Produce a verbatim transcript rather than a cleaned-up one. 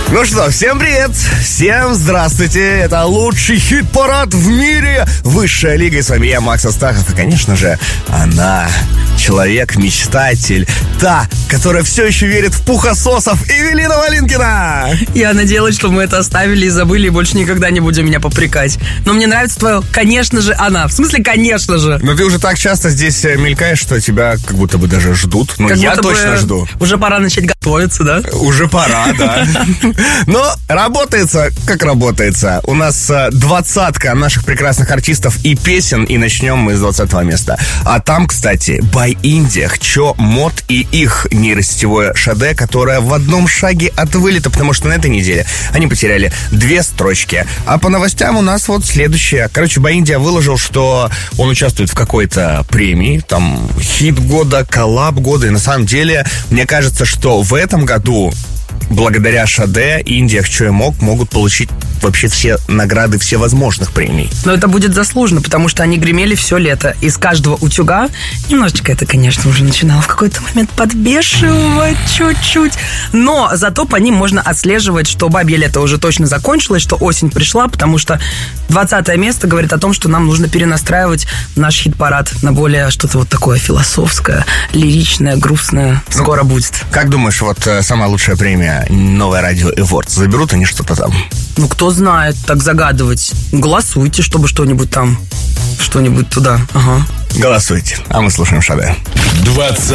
Ну что, всем привет, всем здравствуйте. Это лучший хит-парад в мире. Высшая лига, и с вами я, Макс Астахов. И, конечно же, она, человек-мечтатель, та, которая все еще верит в пухососов, Эвелина Малинкина. Я надеялась, что мы это оставили и забыли, и больше никогда не будем меня попрекать. Но мне нравится твое «конечно же она». В смысле «конечно же». Но ты уже так часто здесь мелькаешь, что тебя как будто бы даже ждут. Ну, как я точно жду. Уже пора начать готовиться, да? Уже пора, да. Но работается, как работается. У нас двадцатка наших прекрасных артистов и песен, и начнем мы с двадцатого места. А там, кстати, By India, Хчо, Мод и их нейросетевое шаде, которое в одном шаге от вылета, потому что на этой неделе они потеряли две строчки. А по новостям у нас вот следующее. Короче, By India выложил, что он участвует в какой-то премии, там, хит года, коллаб года, и на самом деле, мне кажется, что в этом году благодаря Шаде Индия, Хчо и Мод могут получить вообще все награды всевозможных премий. Но это будет заслуженно, потому что они гремели все лето. Из каждого утюга немножечко это, конечно, уже начинало в какой-то момент подбешивать чуть-чуть. Но зато по ним можно отслеживать, что бабье лето уже точно закончилось, что осень пришла, потому что двадцатое место говорит о том, что нам нужно перенастраивать наш хит-парад на более что-то вот такое философское, лиричное, грустное. Скоро ну, будет. Как думаешь, вот самая лучшая премия Новое Радио Awards, заберут они что-то там? Ну, кто знает, так загадывать. Голосуйте, чтобы что-нибудь там, что-нибудь туда. Ага. Голосуйте, а мы слушаем Шаде. двадцать